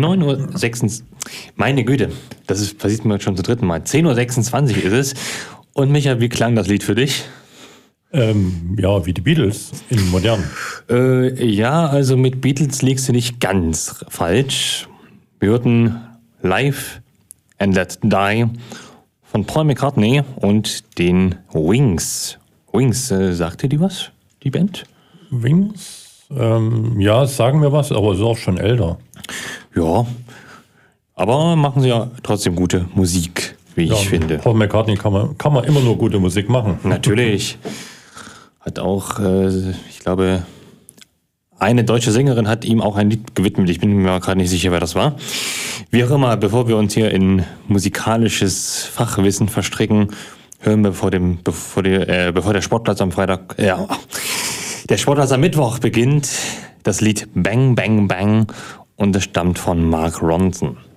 9:06 Uhr. Meine Güte, passiert mir schon zum dritten Mal. 10:26 Uhr ist es. Und Micha, wie klang das Lied für dich? Ja, wie die Beatles in modern. Ja, also mit Beatles liegst du nicht ganz falsch. Wir hörten Live and Let Die von Paul McCartney und den Wings. Wings, sagt dir die was, die Band? Wings? Ja, sagen wir was, aber ist auch schon älter. Ja, aber machen sie ja trotzdem gute Musik, wie ich finde. Paul McCartney kann man immer nur gute Musik machen. Natürlich. Hat auch, ich glaube, eine deutsche Sängerin hat ihm auch ein Lied gewidmet. Ich bin mir gerade nicht sicher, wer das war. Wie auch immer, bevor wir uns hier in musikalisches Fachwissen verstricken, hören wir bevor der Sportplatz am Freitag, der Sportplatz am Mittwoch beginnt, das Lied Bang Bang Bang und es stammt von Mark Ronson.